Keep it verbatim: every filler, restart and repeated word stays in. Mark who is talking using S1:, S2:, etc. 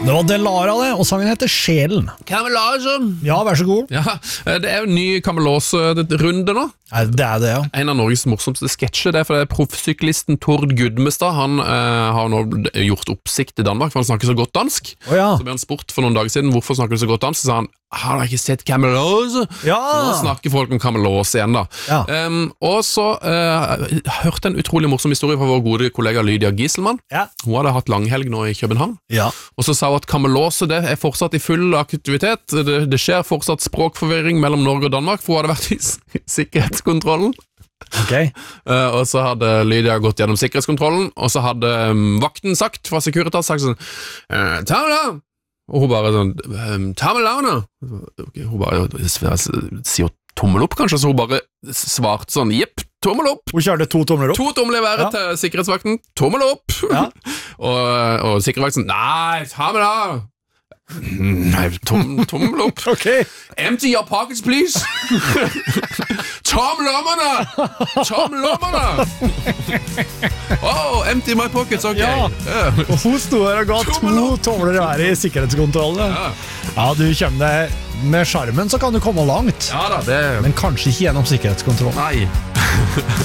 S1: Det var Delara det, og sangen heter Sjelen.
S2: Kamelose.
S1: Ja, vær så god.
S2: Ja, det er jo en ny Kamelose-runde nå.
S1: Nei, det er det, ja.
S2: En av Norges morsomste sketsjer, det er fordi proffsyklisten Tord Gudmestad, han eh, har nå gjort oppsikt i Danmark, for han snakker så godt dansk.
S1: Å ja.
S2: Så ble han spurt for noen dager siden, hvorfor snakker du så godt dansk? Så sa han, har du ikke sett Kamelose?
S1: Ja.
S2: Så nå snakker folk om Kamelose igjen da.
S1: Ja.
S2: Um, og så uh, hørte en utrolig morsom historie fra vår gode kollega Lydia Gieselmann.
S1: Ja.
S2: Hun hadde hatt langhelg nå i København.
S1: Ja.
S2: Og så sa hun at Kamelose det er fortsatt i full aktivitet. Det, det skjer fortsatt språkforvirring mellom Norge og Danmark, for hun hadde vært i s- sikkerhetskontrollen.
S1: Ok.
S2: Uh, og så hadde Lydia gått gjennom sikkerhetskontrollen, og så hadde um, vakten sagt fra Securitas sagt sånn uh, ta med da! Og hun bare sånn um, ta med da nå! Okay, hun bare sier tommel opp kanskje, så hun bare svarte sånn jepp, tommel opp!
S1: Hun kjørte to tomler opp.
S2: To tomler i været
S1: Ja.
S2: til sikkerhetsvakten, tommel opp!
S1: Ja.
S2: og, og sikkerhetsvakten nei, ta med da! Nei, tom, tommel opp.
S1: Ok.
S2: Empty your pockets, please. Ta med lommene! Ta med lommene! Oh, empty my pockets, ok.
S1: Ja.
S2: Yeah.
S1: Og hun sto her og ga
S2: Tommel
S1: to
S2: opp.
S1: tomler i været i sikkerhetskontrollen.
S2: Ja.
S1: Ja, du kommer deg med skjermen, så kan du komme langt.
S2: Ja da, det
S1: Men kanskje ikke gjennom sikkerhetskontrollen.
S2: Nei.